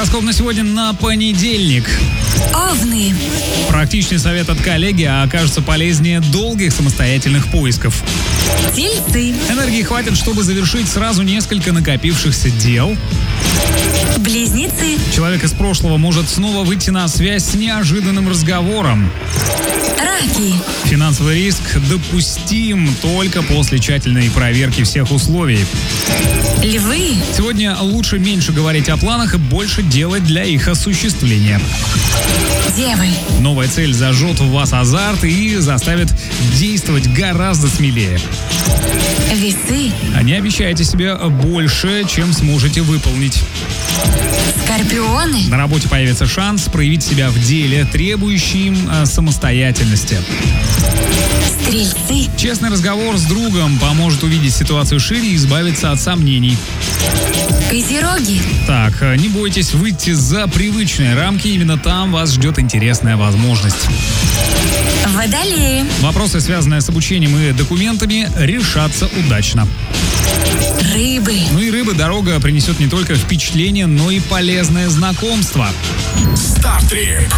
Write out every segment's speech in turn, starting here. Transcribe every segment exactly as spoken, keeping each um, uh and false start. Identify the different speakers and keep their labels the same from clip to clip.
Speaker 1: Гороскоп на сегодня на понедельник.
Speaker 2: Овны.
Speaker 1: Практичный совет от коллеги окажется полезнее долгих самостоятельных поисков.
Speaker 2: Тельцы.
Speaker 1: Энергии хватит, чтобы завершить сразу несколько накопившихся дел.
Speaker 2: Близнецы.
Speaker 1: Человек из прошлого может снова выйти на связь с неожиданным разговором.
Speaker 2: Раки.
Speaker 1: Финансовый риск допустим только после тщательной проверки всех условий.
Speaker 2: Львы.
Speaker 1: Сегодня лучше меньше говорить о планах и больше делать для их осуществления.
Speaker 2: Девы.
Speaker 1: Новая цель зажжет в вас азарт и заставит действовать гораздо смелее.
Speaker 2: Весы.
Speaker 1: Не обещайте себе больше, чем сможете выполнить.
Speaker 2: Скорпионы.
Speaker 1: На работе появится шанс проявить себя в деле, требующем э, самостоятельности.
Speaker 2: Стрельцы.
Speaker 1: Честный разговор с другом поможет увидеть ситуацию шире и избавиться от сомнений.
Speaker 2: Козероги.
Speaker 1: Так, э, не бойтесь выйти за привычные рамки, именно там вас ждет интересная возможность.
Speaker 2: Водолеи.
Speaker 1: Вопросы, связанные с обучением и документами, решатся удачно.
Speaker 2: Рыбы.
Speaker 1: Ну и рыбы, дорога принесет не только впечатление, но и полезное знакомство.
Speaker 3: Стартрип.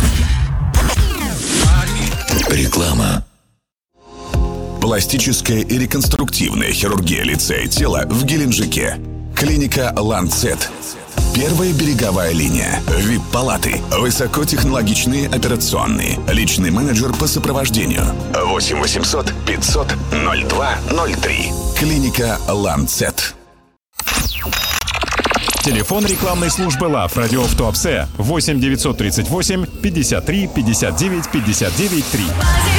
Speaker 3: Реклама. Пластическая и реконструктивная хирургия лица и тела в Геленджике. Клиника «Ланцет». Первая береговая линия. ви ай пи-палаты. Высокотехнологичные операционные. Личный менеджер по сопровождению. восемь восемьсот пятьсот ноль два ноль три. Клиника «Ланцет».
Speaker 4: Телефон рекламной службы ЛАФ «Радио в Туапсе» восемь девятьсот тридцать восемь пятьдесят три пятьдесят девять пятьдесят девять три.